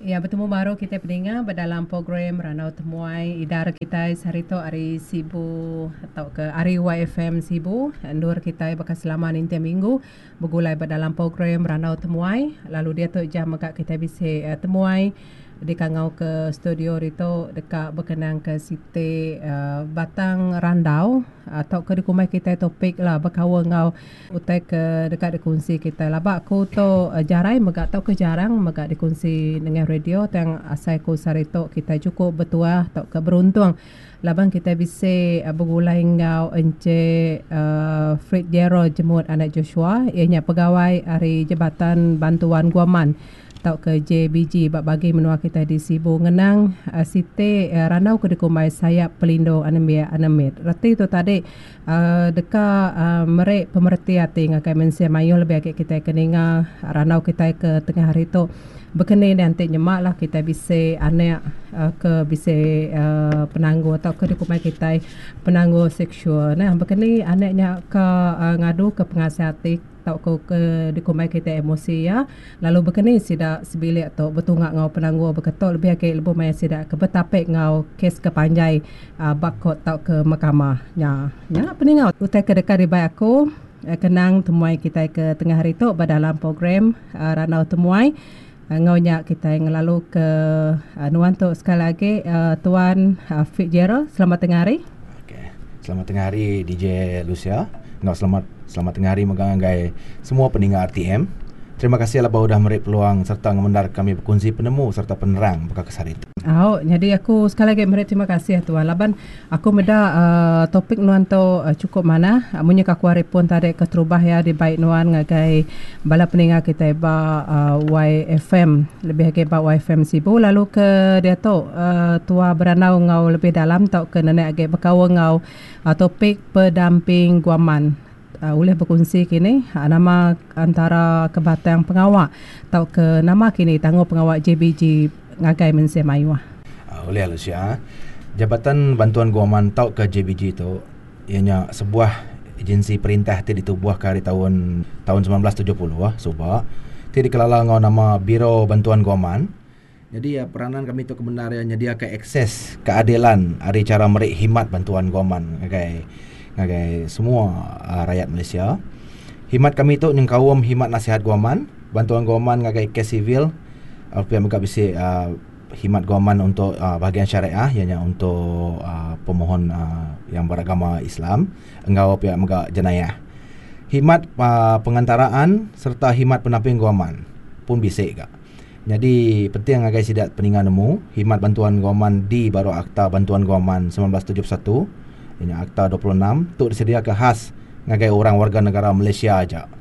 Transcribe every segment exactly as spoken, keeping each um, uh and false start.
Ya, bertemu baru kita pendengar dalam program Ranau Temuai idara kita sarito hari Sibu atau ke hari Y F M Sibu Nur kita bekas selama nanti minggu bergulai dalam program Ranau Temuai. Lalu dia tu jam agak kita bisa uh, temuai di kangau ke studio rito dekat berkenaan ke Siti uh, Batang Randau atau ke dikumai kita topik lah berkawan ngau utai ke dekat dikongsi kita lah bak aku tu uh, jarai megak tau ke jarang megak dikongsi dengan radio yang asai ku sarito kita cukup bertuah atau ke beruntung labang kita bisa uh, bergulai ngau Encik uh, Fred Jero jemut anak Joshua ianya pegawai hari Jabatan Bantuan Guaman atau ke J B G bak bagi menua kita di Sibu ngenang uh, Siti uh, Ranau ke dikumai sayap pelindung anemia anemit. Rati tu tadi uh, deka uh, merek pemerhati hati ngakai mensia mayu lebih agak kita keninga Ranau kita ke tengah hari tu berkenai nanti nyemak lah kita bisa anak uh, ke bisa uh, penangguh atau ke dikumai kita penangguh seksual. Nah berkenai anaknya ke uh, ngadu ke pengasihati atau ke, ke dikumai kita emosi ya. Lalu berkenai sidak sebilik atau betungak ngau penangguh berketok lebih agak lebih maya sidak ke betapik ngau kes kepanjai uh, bakot tau ke mahkamah. Ya, ya peningau utai ke dekat ribai aku uh, kenang temuai kita ke tengah hari tu dalam program uh, Ranau Temuai. Ngaunya kita yang lalu ke uh, Nuan tu sekali lagi uh, Tuan uh, Fitzgerald, selamat tengah hari. Okay. Selamat tengah hari D J Lucia. Ngau selamat selamat tengah hari megang gai semua pendengar R T M. Terima kasih lah bahawa dah merik peluang serta mengendar kami berkongsi penemu serta penerang bekas kesari itu. Oh, jadi aku sekali lagi merik terima kasih Tuan. Laban aku meda uh, topik nuan tu uh, cukup mana. Amunnya kaku hari pun tadi keterubah ya di baik nuan ngagai bala peningat kita ba uh, Y F M lebih lagi ba Y F M Sibu lalu ke dia tu uh, tua beranau ngau lebih dalam tau ke nenek agak berkawa ngau uh, topik pendamping guaman. Uh, boleh berkongsi kini uh, nama antara kebatang pengawak atau ke nama kini tangguh pengawak J B G ngagai mensia mayuah. Uh, boleh Lucia. Jabatan Bantuan Guaman tau ke J B G itu ianya sebuah agensi perintah ti ditubuh ke hari tahun tahun sembilan belas tujuh puluh ah subak. Ti dikelola ngau nama Biro Bantuan Guaman. Jadi ya peranan kami itu kebenaran nyedia ke akses keadilan hari cara merik himat bantuan guaman ngagai ngagai semua uh, rakyat Malaysia. Himat kami itu nyengkawam himat nasihat guaman, bantuan guaman ngagai kes sivil, alfian megak bisi uh, himat guaman untuk uh, bahagian syariah ianya untuk uh, pemohon uh, yang beragama Islam, engkau pihak megak jenayah. Himat uh, pengantaraan serta himat pendamping guaman pun bisik gak. Jadi penting ngagai sidat peningan nemu himat bantuan guaman di baru Akta Bantuan Guaman sembilan belas tujuh puluh satu. Ini Akta dua puluh enam tu disediakan khas ngagai orang warga negara Malaysia aja.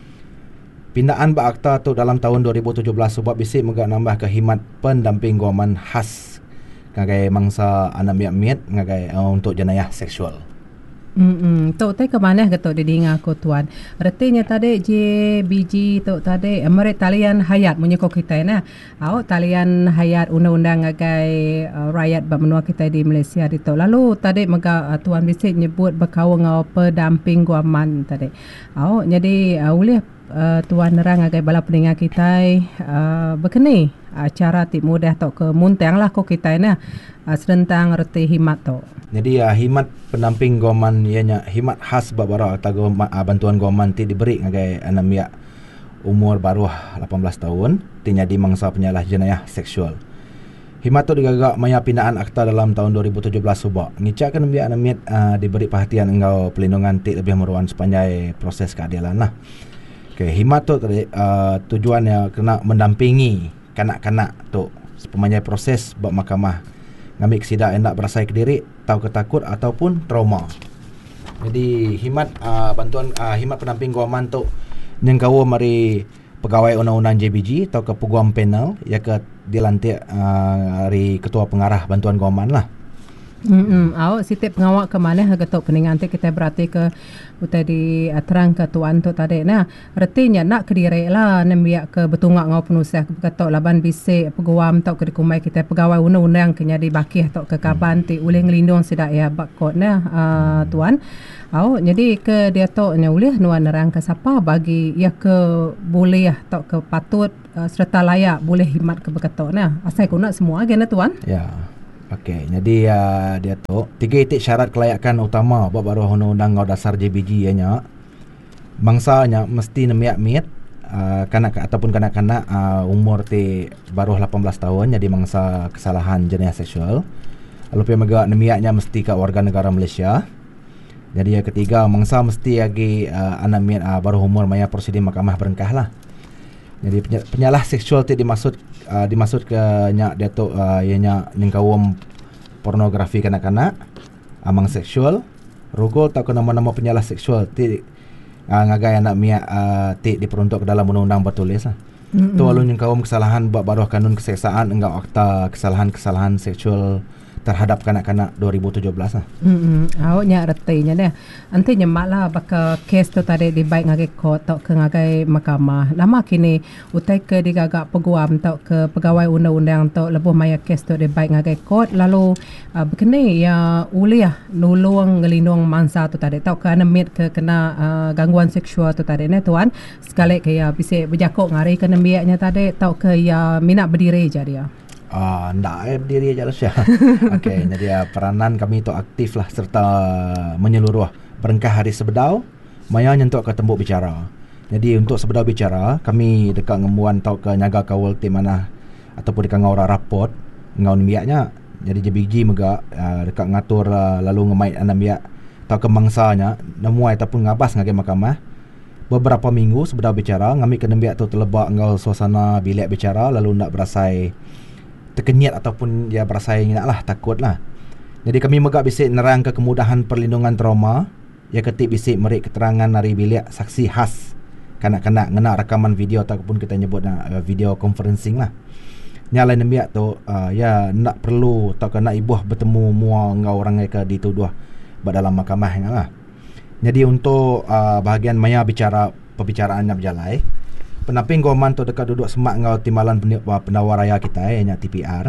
Pindaan ba akta tu dalam tahun dua ribu tujuh belas sebab bisik megak nambah ke himat pendamping guaman khas ngagai mangsa anak miat-miat ngagai uh, untuk jenayah seksual. Hmm, tok teh ke mana ke tok didinga aku tuan. Artinya tadi J B G tok tadi merit talian hayat munyo ko kita na. Au talian hayat undang-undang ngagai uh, rakyat ba menua kita di Malaysia di tok. Lalu tadi mega uh, tuan bisik nyebut berkawang ngau pendamping guaman tadi. Au jadi uh, boleh uh, tuan nerang ngagai bala pendengar kita uh, berkenai uh, cara ti mudah tok ke muntang lah ko kita na. Uh, serentang reti himat tok. Jadi ya himat pendamping guaman ianya himat khas babara atau goma, uh, bantuan guaman ti diberi ngagai anak umur baru lapan belas tahun ti jadi mangsa penyalah jenayah seksual. Himat tu digagak maya pindaan akta dalam tahun dua ribu tujuh belas subak. Ngicakan biak anak uh, diberi perhatian engkau pelindungan ti lebih meruan sepanjang proses keadilan lah. Okey, himat tu uh, tujuannya kena mendampingi kanak-kanak tu sepanjang proses bab mahkamah ngambil sidak hendak berasai ke diri, tahu ketakut ataupun trauma. Jadi himat uh, bantuan uh, himat pendamping guaman tu nyengkawa mari pegawai undang-undang J B G atau ke peguam panel ya ke dilantik uh, hari ketua pengarah bantuan guaman lah. Hmm, awak sitip pengawak ke mana ketok peningan tu kita berarti ke utai di uh, terang ke tuan tu tadi. Nah, artinya nak kediri lah nembiak ke betungak ngau penusah ketok laban bisik peguam tok ke dikumai kita pegawai undang-undang kenya dibakih tok ke kaban ti ulih ngelindung sidak ya bakot nah uh, tuan. Au jadi ke dia tok nya ulih nuan nerang ke siapa bagi ya ke boleh tok ke patut uh, serta layak boleh himat ke beketok nah. Asal ku nak semua agena tuan. Ya. Okey, jadi uh, dia tu tiga itik syarat kelayakan utama buat baru undang-undang ngau dasar J B G nya. Bangsanya mesti nemiak mit uh, kanak ataupun kanak-kanak uh, umur ti baru lapan belas tahun jadi mangsa kesalahan jenis seksual. Lalu pi megak nemiaknya mesti ke warga negara Malaysia. Jadi yang ketiga mangsa mesti lagi uh, anak mit uh, baru umur maya prosedur mahkamah berengkah lah. Jadi penyalah seksual tu dimaksud uh, dimaksud ke nyak dia tu uh, ianya ningkawum pornografi kanak-kanak, amang seksual, rugol tak ke nama-nama penyalah seksual ti uh, ngagai anak miak uh, ti diperuntuk ke dalam undang-undang bertulis lah. Mm-hmm. Tu alun ningkawum kesalahan buat baruh kanun keseksaan enggak akta kesalahan-kesalahan seksual terhadap kanak-kanak dua ribu tujuh belas lah. Hmm, awak nyak retinya deh. Nanti nyemak lah bakal kes tu tadi dibaik ngagai kot atau ke ngagai mahkamah. Lama kini utai ke digagak peguam atau ke pegawai undang-undang atau lebuh maya kes tu dibaik ngagai kot lalu uh, begini ya uliah nulung ngelindung mangsa tu tadi atau ke anemit ke kena uh, gangguan seksual tu tadi ni tuan. Sekali ke ya bisa berjakuk ngari ke nembiaknya tadi atau ke ya minat berdiri je dia. Ah, ndak eh berdiri aja lah Syah. Okey, jadi uh, peranan kami itu aktif lah serta menyeluruh berengkah hari sebedau maya nyentuk ke tembuk bicara. Jadi untuk sebedau bicara kami dekat ngemuan tau ke nyaga kawal tim mana ataupun dekat ngau raport ngau nembiaknya. Jadi J B G mega uh, dekat ngatur uh, lalu ngemait anambiak tau ke mangsanya nemuai ataupun ngabas ngagai mahkamah. Beberapa minggu sebedau bicara ngami ke nembiak tu terlebak ngau suasana bilik bicara lalu nak berasai terkenyat ataupun dia berasa ingat lah, takut lah. Jadi kami megak bisik nerang ke kemudahan perlindungan trauma ya ketik bisik merik keterangan dari bilik saksi khas kanak-kanak ngena rakaman video ataupun kita nyebut uh, video conferencing lah. Nyalain nembiak tu uh, ya nak perlu atau kena ibuh bertemu mua ngau orang ke dituduh dalam mahkamah lah. Jadi untuk uh, bahagian maya bicara pembicaraannya berjalai penamping government tu dekat duduk semak ngau timbalan pendawar raya kita ianya T P R.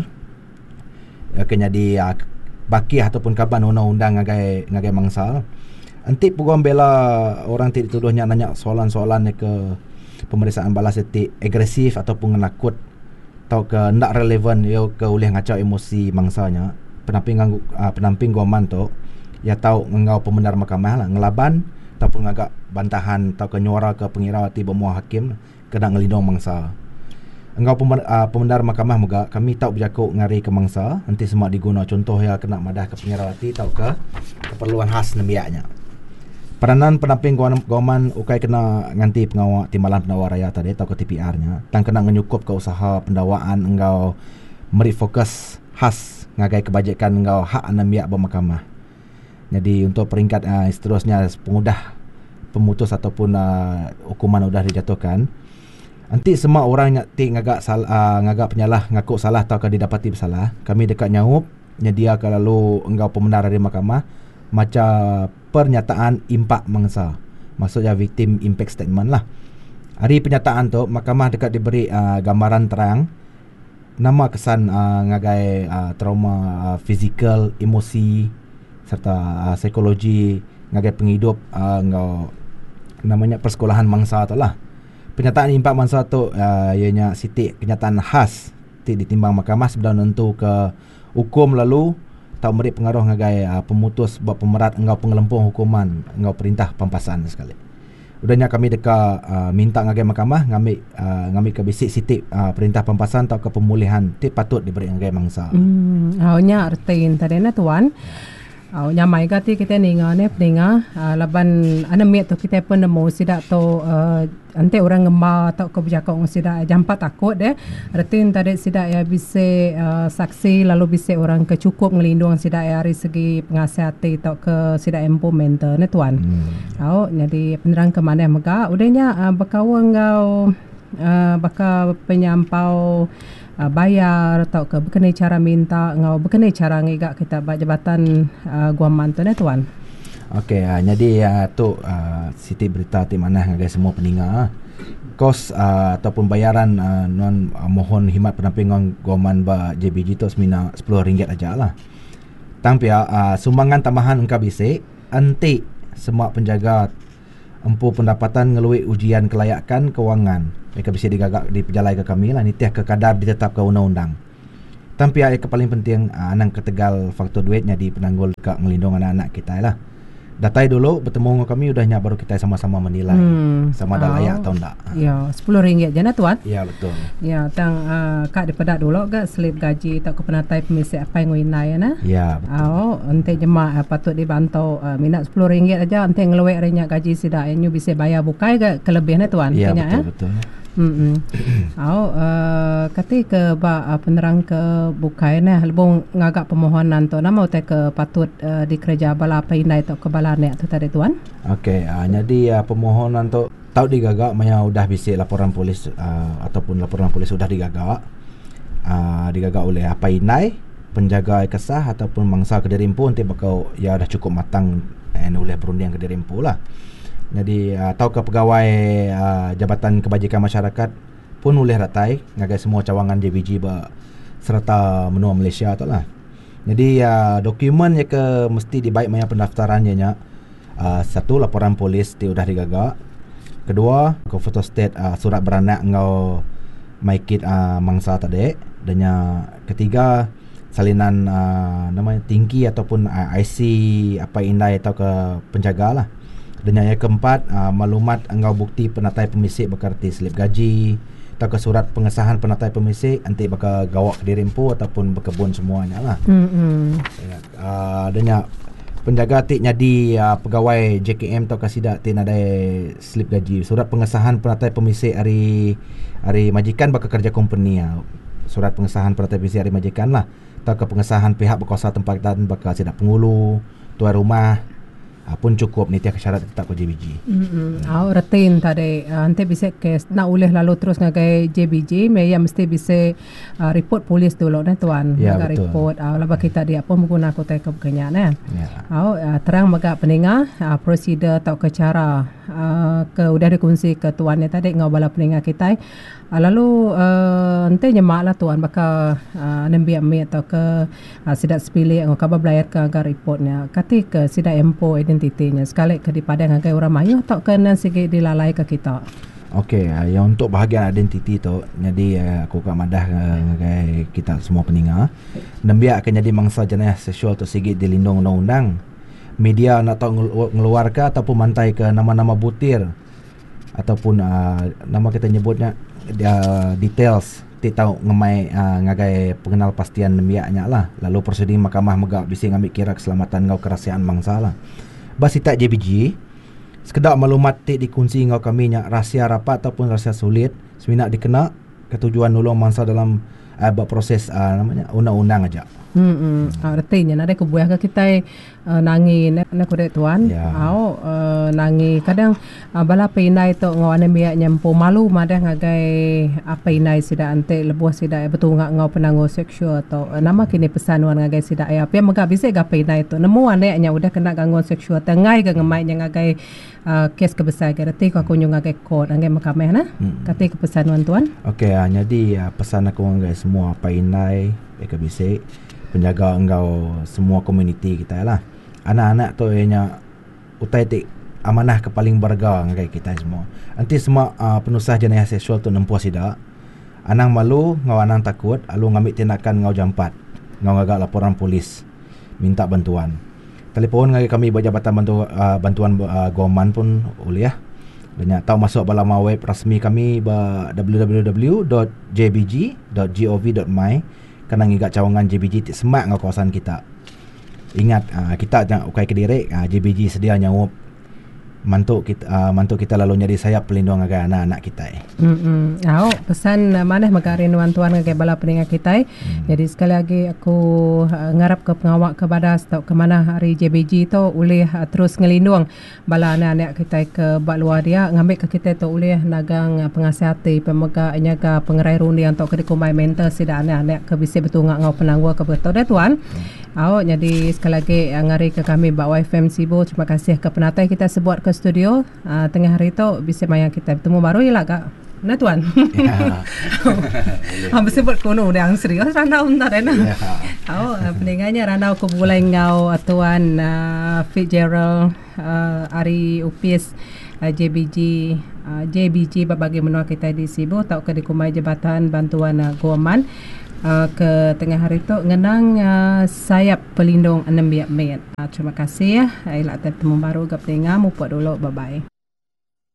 Ya kena di uh, baki ataupun kaban undang-undang ngagai ngagai mangsal. Antik program bela orang ti dituduhnya nanya soalan-soalan ke pemeriksaan balas etik agresif ataupun menakut atau ke ndak relevan yo ke oleh ngacau emosi mangsanya. Penamping uh, penamping government tu ya tahu ngau pembenar mahkamah lah ngelaban ataupun ngagak bantahan atau ke nyuara ke pengirawati bermuah hakim kena ngelindung mangsa. Engkau pembenar uh, mahkamah moga kami tak berjakuk ngari ke mangsa nanti semak diguna contoh ya kena madah ke pengirawati tau ke keperluan khas nembiaknya. Peranan penamping government ukai kena nganti pengawal timbalan pendawar raya tadi tau ke T P R-nya tang kena menyukup ke usaha pendawaan engkau meri fokus khas ngagai kebajikan engkau hak nembiak bermahkamah. Jadi untuk peringkat uh, seterusnya pengudah pemutus ataupun uh, hukuman sudah dijatuhkan nanti semua orang nyati ngagak sal, uh, ngagak penyalah ngaku salah atau kan didapati bersalah kami dekat nyaup nyedia ke lalu engkau pembenar dari mahkamah macam pernyataan impak mangsa maksudnya victim impact statement lah. Hari penyataan tu mahkamah dekat diberi uh, gambaran terang nama kesan uh, ngagai uh, trauma uh, fizikal, emosi serta uh, psikologi ngagai penghidup uh, ngau namanya persekolahan mangsa tu lah. Penyataan impak mangsa tu uh, ianya sitik kenyataan khas ti ditimbang mahkamah sebelum nentu ke hukum lalu tak memberi pengaruh ngagai uh, pemutus buat pemerat engkau pengelempung hukuman engkau perintah pampasan sekali. Udahnya kami deka uh, minta ngagai mahkamah ngambil uh, ngambil ke bisik sitik uh, perintah pampasan atau ke pemulihan ti patut diberi ngagai mangsa. Hmm, awaknya artiin tadi na tuan. Aw nyamai gati kita ninga ne peninga uh, laban anamit tu kita pun nemu sidak tu uh, ante orang ngema atau kebijakan sidak jampat takut deh retin tadi sidak ya bisa uh, saksi lalu bisa orang kecukup ngelindung sidak ya dari segi pengasihati atau ke sidak implementer ne tuan. Hmm. Aw jadi penerang ke mana mega udahnya uh, berkawan ngau uh, bakal penyampau uh, bayar atau ke berkenai cara minta ngau berkenai cara ngigak kita bak jabatan uh, guaman tu ne tuan. Okey, uh, jadi uh, tu uh, Siti berita ti mana ngagai semua pendengar. Kos uh, ataupun bayaran uh, non uh, mohon khidmat pendampingan guaman ba J B G tu semina sepuluh ringgit aja lah. Tang pia uh, sumbangan tambahan engkau bisik anti semua penjaga empu pendapatan ngelui ujian kelayakan kewangan. Mereka bisa digagak di pejalai ke kami lah ni teh ke kadar ditetapkan undang-undang. Tapi yang paling penting uh, anang ketegal faktor duitnya di penanggul ke ngelindung anak-anak kita lah. Datai dulu bertemu dengan kami udahnya baru kita sama-sama menilai hmm. sama ada oh. layak atau enggak. Ya, sepuluh ringgit je na tuan. Ya betul. Ya, tang uh, kak dipedak dulu ke slip gaji tak ke penatai pemisik apa yang winai na. Ya betul. Oh, ente jemaah uh, patut dibantu uh, minat sepuluh ringgit aja ente ngeluek renya gaji sida enyu bisa bayar bukai ke kelebihan na tuan. Ya Kenya, betul eh? betul. Hmm. Oh, uh, kata ke ba uh, penerang ke bukai nah lebong ngagak permohonan tu nama utai ke patut uh, dikerja bala apa indai tu ke bala nek tu tadi tuan. Okey, uh, jadi uh, permohonan tu tahu digagak maya udah bisik laporan polis uh, ataupun laporan polis sudah digagak. Uh, digagak oleh apa indai penjaga kesah ataupun mangsa Kedirimpu nanti bakal ya dah cukup matang eh, oleh perundian Kedirimpu lah. Jadi uh, tahu ke pegawai uh, Jabatan Kebajikan Masyarakat pun boleh ratai ngagai semua cawangan J B G ba serta menua Malaysia tu lah. Jadi uh, dokumen yang ke mesti dibaik maya pendaftarannya nya uh, satu laporan polis dia sudah digagak. Kedua ke photostat uh, surat beranak ngau maikit uh, mangsa tadi. Dan yang ketiga salinan uh, namanya tinggi ataupun uh, I C apa indai atau ke penjaga lah. Dan yang keempat uh, maklumat engkau bukti penatai pemisik berkerti slip gaji atau ke surat pengesahan penatai pemisik nanti bakal gawak Kedirimpu ataupun berkebun semuanya lah. Mm-hmm. Uh, dan yang penjaga tik nyadi uh, pegawai J K M atau kasida tik nadai slip gaji surat pengesahan penatai pemisik hari hari majikan bakal kerja company uh, surat pengesahan penatai pemisik hari majikan lah atau ke pengesahan pihak berkuasa tempatan bakal sidak pengulu tuan rumah Uh, pun cukup ni tiap syarat tetap ke J B G. Hmm. Ah, retain tadi uh, ante bisa kes nak boleh lalu terus ngagai J B G, meya mesti bisa uh, report polis dulu nah tuan. Ya, ngagai report ah uh, laba kita dia apa menggunakan kota ke Kenya nah. Ya. Ah uh, terang maga pendengar uh, prosedur atau ke cara uh, ke udah dikongsi ke tuan ni tadi ngau bala pendengar kita. Uh, lalu uh, ente nyemak lah tuan bakal uh, nembi ambil atau ke uh, sidak sepilih ngau kabar belayar ke agar reportnya. Kati ke sidak empo identitinya sekali ke di padang ngagai orang mayu atau ke nan sikit dilalai ke kita. Okey, uh, yang untuk bahagian identiti tu jadi uh, aku kat madah uh, ngagai kita semua pendengar nembi akan jadi mangsa jenayah seksual tu sikit dilindung undang-undang. Media nak tahu ngeluar ke ataupun mantai ke nama-nama butir ataupun uh, nama kita nyebutnya Uh, details ti tahu ngemai uh, ngagai pengenal pastian nembiaknya lah lalu prosedur mahkamah megak bisa ngambil kira keselamatan ngau kerahsiaan mangsa lah bas itak J B G sekedar maklumat ti dikunci ngau kami nya rahsia rapat ataupun rahsia sulit semina dikena ketujuan nolong mangsa dalam uh, proses uh, namanya undang-undang aja. Hmm, ah, artinya ada kebuah ke kita uh, nangi nak nak korek tuan. Ya. Au uh, nangi kadang uh, bala pinai tu ngau ane biak nyampu malu madah ngagai apa inai sida ante lebuh sida betul ngak ngau penanggo seksual atau uh, nama kini pesan wan ngagai sida ya pia mega bisa gapai inai tu nemu ane nya udah kena gangguan seksual tengai ke ngemai nya ngagai uh, kes kebesar ke reti ko kunjung ngagai kod ngagai mahkamah na. Hmm. Kati ke pesan wan tuan. Okey, uh, jadi uh, pesan aku ngagai semua apa inai ke bisa penjaga engkau semua komuniti kita lah. Anak-anak tu ianya utai tik amanah ke paling berharga ngagai kita semua. Nanti semua uh, penusah jenayah seksual tu nempuh sida. Anang malu, ngau anang takut, alu ngambil tindakan ngau jampat. Ngau ngagak laporan polis minta bantuan. Telefon ngagai kami berjabatan bantu, uh, bantuan uh, government pun boleh ya. Dan tahu masuk balaman web rasmi kami ba w w w dot j b g dot gov dot my kena ngigak cawangan J B G semak ngau kawasan kita. Ingat uh, kita jangan ukai Kediri uh, J B G sedia nyawup mantuk kita uh, mantuk kita lalu jadi sayap pelindung agak anak-anak kita. Hmm. Aku pesan uh, mana magarin tuan ke bala pendengar kita. Hmm. Jadi sekali lagi aku uh, ngarap ke pengawak ke badas atau ke mana hari J B G tu boleh uh, terus ngelindung bala anak-anak kita ke bak luar dia ngambil ke kita tu boleh nagang uh, pengasihati pemega nyaga pengerai rundi untuk ke dikumai mental sida anak-anak ke bisa betul ngau penangguh ke betul dah tuan. Oh, jadi sekali lagi uh, ngari ke kami Bak Y F M Sibu. Terima kasih ke penatai kita sebut ke studio. Uh, tengah hari tu bisa mayang kita bertemu baru ialah kak. Nah tuan. Ya. Hampir sebut kuno yang serius ranau entar ena. Ya. Oh, pendengarnya ranau ko bulai ngau tuan uh, Fitzgerald uh, Ari Upis uh, J B G uh, J B G bagi menua kita di Sibu tau ke dikumai Jabatan Bantuan uh, Guaman. Uh, ke tengah hari tu ngenang uh, sayap pelindung enam biak met. Uh, terima kasih ya. Ila bertemu baru gap dengar mu puat dulu. Bye bye.